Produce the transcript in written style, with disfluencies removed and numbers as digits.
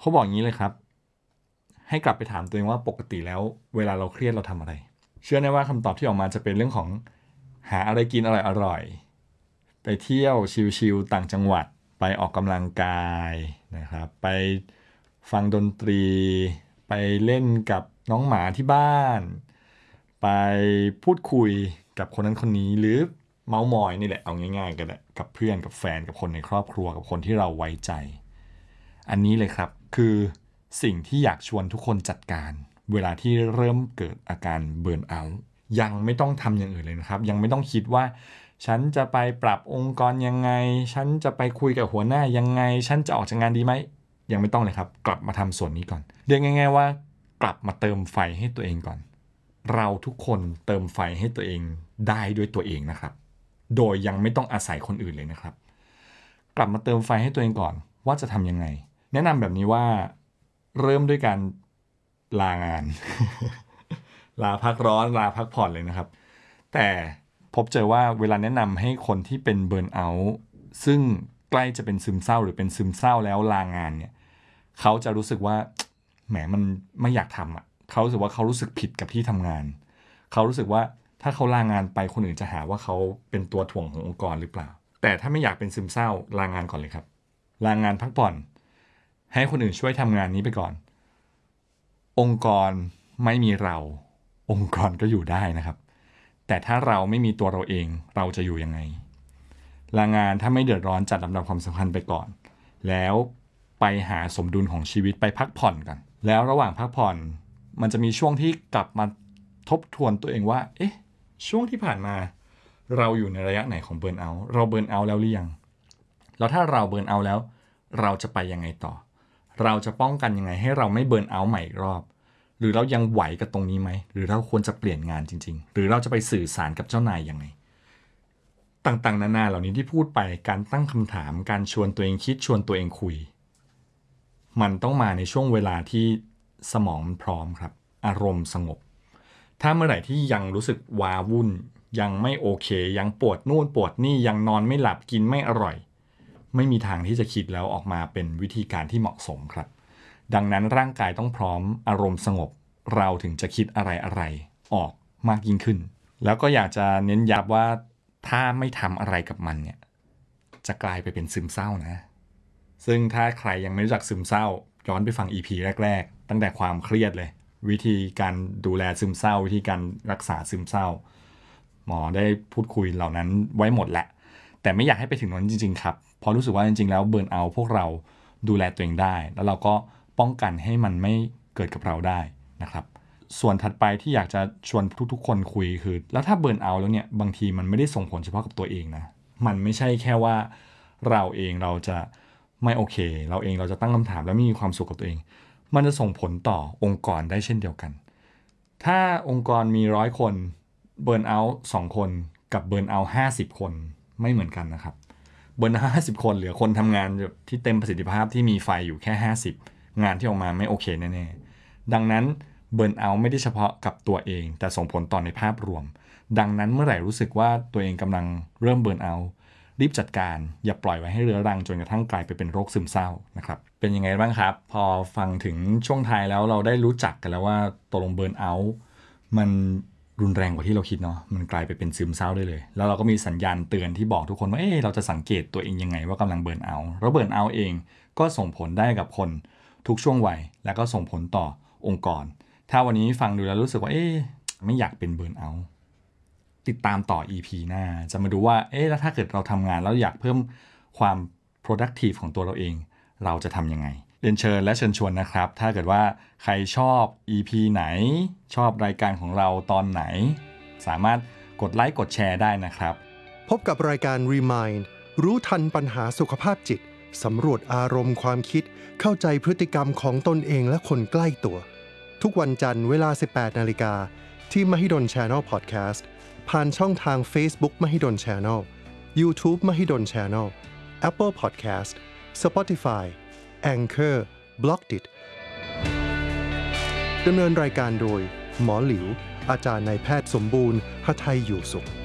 เขาบอกอย่างนี้เลยครับให้กลับไปถามตัวเองว่าปกติแล้วเวลาเราเครียดเราทำอะไรเชื่อแน่ว่าคำตอบที่ออกมาจะเป็นเรื่องของหาอะไรกินอร่อยๆไปเที่ยวชิลๆต่างจังหวัดไปออกกำลังกายนะครับไปฟังดนตรีไปเล่นกับน้องหมาที่บ้านไปพูดคุยกับคนนั้นคนนี้หรือเม้ามอยนี่แหละเอาง่ายๆกันแหละกับเพื่อนกับแฟนกับคนในครอบครัวกับคนที่เราไว้ใจอันนี้เลยครับคือสิ่งที่อยากชวนทุกคนจัดการเวลาที่เริ่มเกิดอาการเบิร์นเอาท์ยังไม่ต้องทำอย่างอื่นเลยนะครับยังไม่ต้องคิดว่าฉันจะไปปรับองค์กรยังไงฉันจะไปคุยกับหัวหน้ายังไงฉันจะออกจากงานดีไหมยังไม่ต้องเลยครับกลับมาทำส่วนนี้ก่อนเรียกง่ายๆว่ากลับมาเติมไฟให้ตัวเองก่อนเราทุกคนเติมไฟให้ตัวเองได้ด้วยตัวเองนะครับโดยยังไม่ต้องอาศัยคนอื่นเลยนะครับกลับมาเติมไฟให้ตัวเองก่อนว่าจะทำยังไงแนะนำแบบนี้ว่าเริ่มด้วยการลางาน ลาพักร้อนลาพักผ่อนเลยนะครับแต่พบเจอว่าเวลาแนะนำให้คนที่เป็นเบิร์นเอาท์ซึ่งใกล้จะเป็นซึมเศร้าหรือเป็นซึมเศร้าแล้วลางานเนี่ยเขาจะรู้สึกว่าแหมมันไม่อยากทำอ่ะเขารู้สึกว่าเขารู้สึกผิดกับที่ทำงานเขารู้สึกว่าถ้าเขาลางานไปคนอื่นจะหาว่าเขาเป็นตัวถ่วงขององค์กรหรือเปล่าแต่ถ้าไม่อยากเป็นซึมเศร้าลางานก่อนเลยครับลางานพักผ่อนให้คนอื่นช่วยทำงานนี้ไปก่อนองค์กรไม่มีเราองค์กรก็อยู่ได้นะครับแต่ถ้าเราไม่มีตัวเราเองเราจะอยู่ยังไงลางานถ้าไม่เดือดร้อนจัดลำดับความสำคัญไปก่อนแล้วไปหาสมดุลของชีวิตไปพักผ่อนกันแล้วระหว่างพักผ่อนมันจะมีช่วงที่กลับมาทบทวนตัวเองว่าเอ๊ะช่วงที่ผ่านมาเราอยู่ในระยะไหนของเบิร์นเอาท์เราเบิร์นเอาท์แล้วหรือยังแล้วถ้าเราเบิร์นเอาท์แล้วเราจะไปยังไงต่อเราจะป้องกันยังไงให้เราไม่เบิร์นเอาท์ใหม่อีกรอบหรือเรายังไหวกับตรงนี้ไหมหรือเราควรจะเปลี่ยนงานจริงๆหรือเราจะไปสื่อสารกับเจ้านายยังไงต่างๆนานาเหล่านี้ที่พูดไปการตั้งคำถามการชวนตัวเองคิดชวนตัวเองคุยมันต้องมาในช่วงเวลาที่สมองมันพร้อมครับอารมณ์สงบถ้าเมื่อไหร่ที่ยังรู้สึกว้าวุ่นยังไม่โอเคยังปวดนู่นปวดนี่ยังนอนไม่หลับกินไม่อร่อยไม่มีทางที่จะคิดแล้วออกมาเป็นวิธีการที่เหมาะสมครับดังนั้นร่างกายต้องพร้อมอารมณ์สงบเราถึงจะคิดอะไรออกมากยิ่งขึ้นแล้วก็อยากจะเน้นย้ำว่าถ้าไม่ทำอะไรกับมันเนี่ยจะกลายไปเป็นซึมเศร้านะซึ่งถ้าใครยังไม่รู้จักซึมเศร้าย้อนไปฟัง EP แรกๆตั้งแต่ความเครียดเลยวิธีการดูแลซึมเศร้าวิธีการรักษาซึมเศร้าหมอได้พูดคุยเหล่านั้นไว้หมดแหละแต่ไม่อยากให้ไปถึงนั้นจริงๆครับเพราะรู้สึกว่าจริงๆแล้วเบิร์นเอาท์พวกเราดูแลตัวเองได้แล้วเราก็ป้องกันให้มันไม่เกิดกับเราได้นะครับส่วนถัดไปที่อยากจะชวนทุกๆคนคุยคือแล้วถ้าเบิร์นเอาท์แล้วเนี่ยบางทีมันไม่ได้ส่งผลเฉพาะกับตัวเองนะมันไม่ใช่แค่ว่าเราเองเราจะไม่โอเคเราเองเราจะตั้งคำถามแล้วไม่มีความสุขกับตัวเองมันจะส่งผลต่อองค์กรได้เช่นเดียวกันถ้าองค์กรมี100 คนเบิร์นเอาท์2 คนกับเบิร์นเอาท์50 คนไม่เหมือนกันนะครับเบิร์นเอาท์50 คนเหลือคนทำงานที่เต็มประสิทธิภาพที่มีไฟอยู่แค่50งานที่ออกมาไม่โอเคแน่ๆดังนั้นเบิร์นเอาท์ไม่ได้เฉพาะกับตัวเองแต่ส่งผลต่อในภาพรวมดังนั้นเมื่อไหร่รู้สึกว่าตัวเองกำลังเริ่มเบิร์นเอาท์รีบจัดการอย่าปล่อยไว้ให้เรื้อรังจนกระทั่งกลายไปเป็นโรคซึมเศร้านะครับเป็นยังไงบ้างครับพอฟังถึงช่วงท้ายแล้วเราได้รู้จักกันแล้วว่าตกลงเบิร์นเอาท์มันรุนแรงกว่าที่เราคิดเนาะมันกลายไปเป็นซึมเศร้าได้เลยแล้วเราก็มีสัญญาณเตือนที่บอกทุกคนว่าเราจะสังเกตตัวเองยังไงว่ากำลังเบิร์นเอาท์แล้วเบิร์นเอาท์เองก็ส่งผลได้กับคนทุกช่วงวัยและก็ส่งผลต่อองค์กรถ้าวันนี้ฟังดูแล้วรู้สึกว่าไม่อยากเป็นเบิร์นเอาท์ติดตามต่อ EP หน้าจะมาดูว่าแล้วถ้าเกิดเราทำงานแล้วอยากเพิ่มความ productive ของตัวเราเองเราจะทำยังไงเรียนเชิญและเชิญชวนนะครับถ้าเกิดว่าใครชอบ EP ไหนชอบรายการของเราตอนไหนสามารถกดไลค์กดแชร์ได้นะครับพบกับรายการ Remind รู้ทันปัญหาสุขภาพจิตสำรวจอารมณ์ความคิดเข้าใจพฤติกรรมของตนเองและคนใกล้ตัวทุกวันจันทร์เวลา 18:00 น.ที่ Mahidol Channel Podcast ผ่านช่องทาง Facebook Mahidol Channel YouTube Mahidol Channel Apple Podcast Spotify Anchor Blockdit ดำเนินรายการโดยหมอหลิวอาจารย์นายแพทย์สมบูรณ์หทัยอยู่สุข